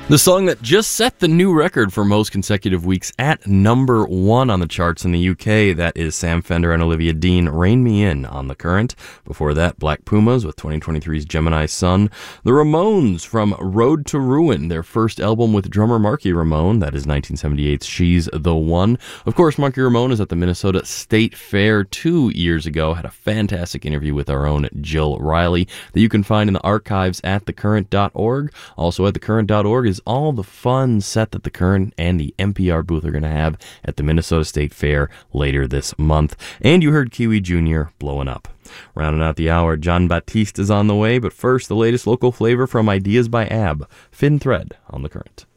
The song that just set the new record for most consecutive weeks at number 1 on the charts in the UK, that is Sam Fender and Olivia Dean, Rain Me In on The Current. Before that, Black Pumas with 2023's Gemini Sun. The Ramones from Road to Ruin, their first album with drummer Marky Ramone, that is 1978's She's the One. Of course, Marky Ramone is at the Minnesota State Fair 2 years ago, had a fantastic interview with our own Jill Riley that you can find in the archives at thecurrent.org. Also at thecurrent.org is all the fun set that The Current and the NPR booth are going to have at the Minnesota State Fair later this month. And you heard Kiwi Jr. Blowing Up. Rounding out the hour, John Batiste is on the way, but first, the latest local flavor from Ideas by Ab, Thin Thread on The Current.